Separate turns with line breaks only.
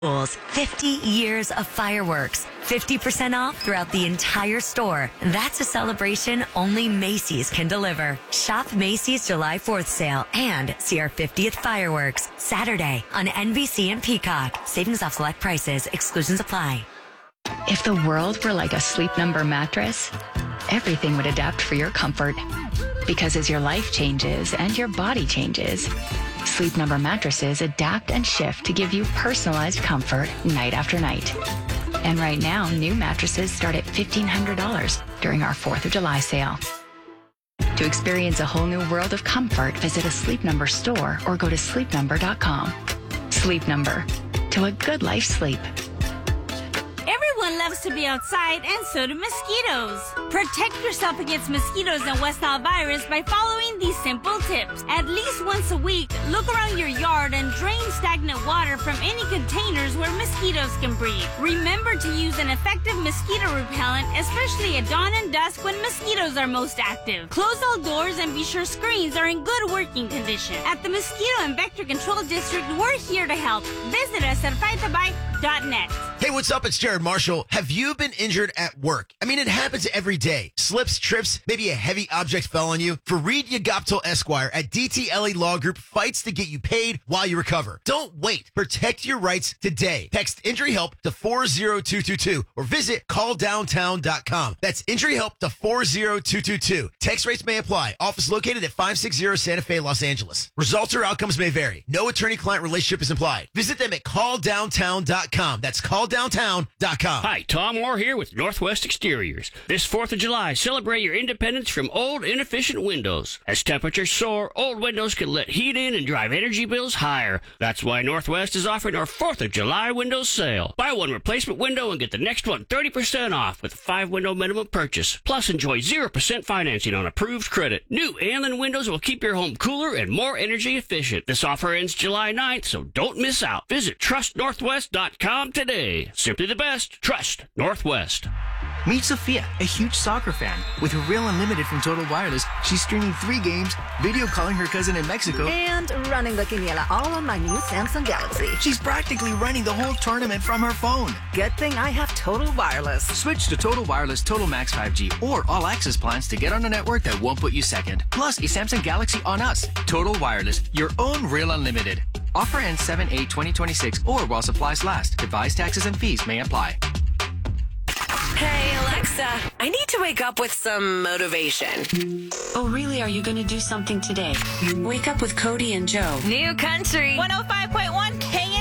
50 years of fireworks, 50% off throughout the entire store. That's a celebration only Macy's can deliver. Shop Macy's July 4th sale and see our 50th fireworks Saturday on NBC and Peacock. Savings off select prices. Exclusions apply.
If the world were like a Sleep Number mattress, everything would adapt for your comfort. Because as your life changes and your body changes, Sleep Number mattresses adapt and shift to give you personalized comfort night after night. And right now, new mattresses start at $1,500 during our 4th of July sale. To experience a whole new world of comfort, visit a Sleep Number store or go to sleepnumber.com. Sleep Number. To a good life sleep.
Everyone loves to be outside, and so do mosquitoes. Protect yourself against mosquitoes and West Nile virus by following these simple tips. At least once a week, look around your yard and drain stagnant water from any containers where mosquitoes can breed. Remember to use an effective mosquito repellent, especially at dawn and dusk when mosquitoes are most active. Close all doors and be sure screens are in good working condition. At the Mosquito and Vector Control District, we're here to help. Visit us at fightthabite.net.
Hey, what's up? It's Jared Marshall. Have you been injured at work? I mean, it happens every day. Slips, trips, maybe a heavy object fell on you. Fareed Yagaptal Esquire at DTLE Law Group fights to get you paid while you recover. Don't wait. Protect your rights today. Text Injury Help to 40222 or visit calldowntown.com. That's Injury Help to 40222. Text rates may apply. Office located at 560 Santa Fe, Los Angeles. Results or outcomes may vary. No attorney-client relationship is implied. Visit them at calldowntown.com. That's calldowntown.com.
Hi, Tom Moore here with Northwest Exteriors. This 4th of July, celebrate your independence from old, inefficient windows. As temperatures soar, old windows can let heat in and drive energy bills higher. That's why Northwest is offering our 4th of July window sale. Buy one replacement window and get the next one 30% off with a 5-window minimum purchase. Plus, enjoy 0% financing on approved credit. New Anlin windows will keep your home cooler and more energy efficient. This offer ends July 9th, so don't miss out. Visit trustnorthwest.com today. Simply the best. Trust Northwest.
Meet Sophia, a huge soccer fan. With her Real Unlimited from Total Wireless, she's streaming 3 games, video calling her cousin in Mexico,
and running the quiniela all on my new Samsung Galaxy.
She's practically running the whole tournament from her phone.
Good thing I have Total Wireless.
Switch to Total Wireless Total Max 5G or All Access plans to get on a network that won't put you second. Plus, a Samsung Galaxy on us. Total Wireless, your own Real Unlimited. Offer ends 7/8/2026 or while supplies last. Device taxes and fees may apply.
Hey, Alexa, I need to wake up with some motivation.
Oh, really? Are you going to do something today? Wake up with Cody and Joe.
New country.
105.1 KN.